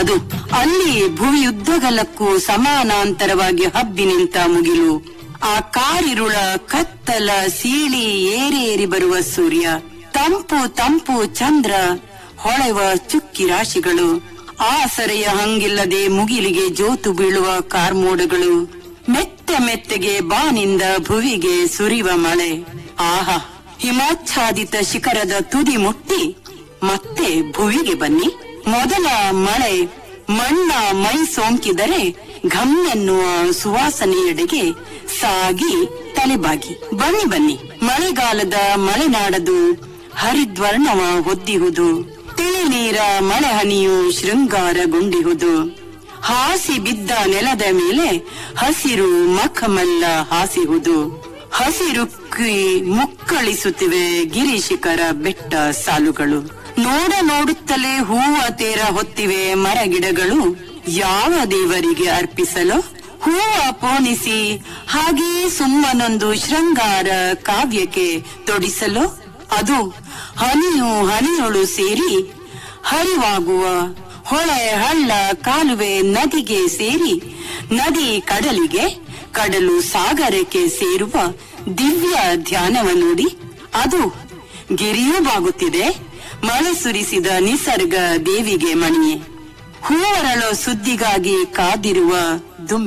ಅದು ಅಲ್ಲಿ ಭುವಿಯುದ್ದಗಲಕ್ಕೂ ಸಮಾನಾಂತರವಾಗಿ ಹಬ್ಬಿ ನಿಂತ ಮುಗಿಲು, ಆ ಕಾರಿರುಳ ಕತ್ತಲ ಸೀಳಿ ಏರೇರಿ ಬರುವ ಸೂರ್ಯ, ತಂಪು ತಂಪು ಚಂದ್ರ, ಹೊಳೆವ ಚುಕ್ಕಿ ರಾಶಿಗಳು, ಆಸರೆಯ ಹಂಗಿಲ್ಲದೆ ಮುಗಿಲಿಗೆ ಜೋತು ಬೀಳುವ ಕಾರ್ಮೋಡಗಳು, ಮೆತ್ತ ಮೆತ್ತಗೆ ಬಾನಿಂದ ಭುವಿಗೆ ಸುರಿವ ಮಳೆ. ಆಹಾ, ಹಿಮಾಚ್ಛಾದಿತ ಶಿಖರದ ತುದಿ ಮುಟ್ಟಿ ಮತ್ತೆ ಭುವಿಗೆ ಬನ್ನಿ. ಮೊದಲ ಮಳೆ ಮಣ್ಣ ಮೈ ಸೋಂಕಿದರೆ ಘಮ್ಮೆನ್ನುವ ಸುವಾಸನೆಯೆಡೆಗೆ ಸಾಗಿ ತಲೆಬಾಗಿ ಬನ್ನಿ ಬನ್ನಿ. ಮಳೆಗಾಲದ ಮಲೆನಾಡದು ಹರಿದ್ವರ್ಣವ ಹೊದ್ದಿಹುದು, ತಿಳಿ ನೀರ ಮಳೆ ಹನಿಯು ಶೃಂಗಾರಗೊಂಡಿಹುದು. ಹಾಸಿ ಬಿದ್ದ ನೆಲದ ಮೇಲೆ ಹಸಿರು ಮಖಮಲ್ಲ ಹಾಸಿಹುದು. ಹಸಿರುಕ್ಕಿ ಮುಕ್ಕಳಿಸುತ್ತಿವೆ ಗಿರಿಶಿಖರ ಬೆಟ್ಟ ಸಾಲುಗಳು. ನೋಡ ನೋಡುತ್ತಲೇ ಹೂವ ತೇರ ಹೊತ್ತಿವೆ ಮರಗಿಡಗಳು. ಯಾವ ದೇವರಿಗೆ ಅರ್ಪಿಸಲು ಹೂವ ಪೋಣಿಸಿ ಹಾಗೇ ಸುಮ್ಮನೊಂದು ಶೃಂಗಾರ ಕಾವ್ಯಕ್ಕೆ ತೊಡಿಸಲು? ಅದು ಹನಿಯು ಹನಿಯೊಳು ಸೇರಿ ಹರಿವಾಗುವ ಹೊಳೆ ಹಳ್ಳ ಕಾಲುವೆ ನದಿಗೆ ಸೇರಿ ನದಿ ಕಡಲಿಗೆ, ಕಡಲು ಸಾಗರಕ್ಕೆ ಸೇರುವ ದಿವ್ಯ ಧ್ಯಾನವ ನೋಡಿ. ಅದು ಗಿರಿಯೂ ಬಾಗುತ್ತಿದೆ, ಮಳೆ ಸುರಿಸಿದ ನಿಸರ್ಗ ದೇವಿಗೆ ಮಣಿಯೇ. ಹೂವರಳೋ ಸುದ್ದಿಗಾಗಿ ಕಾದಿರುವ ದುಂಬಿ